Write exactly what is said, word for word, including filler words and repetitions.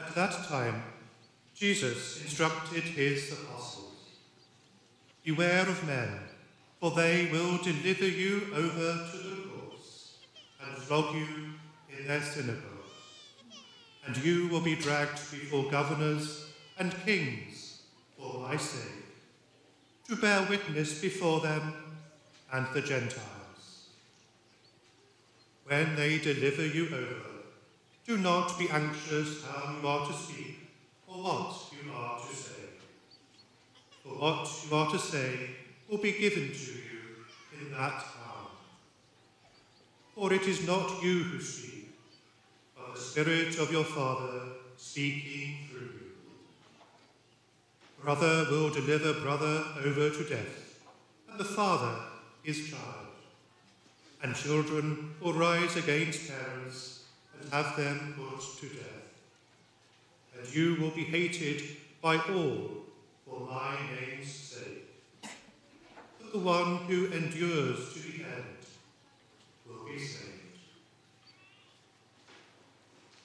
At that time, Jesus instructed his apostles, "Beware of men, for they will deliver you over to the courts and flog you in their synagogues. And you will be dragged before governors and kings for my sake, to bear witness before them and the Gentiles. When they deliver you over, do not be anxious how you are to speak or what you are to say. For what you are to say will be given to you in that hour. For it is not you who speak, but the Spirit of your Father speaking through you. Brother will deliver brother over to death, and the father his child. And children will rise against parents and have them put to death. And you will be hated by all for my name's sake. But the one who endures to the end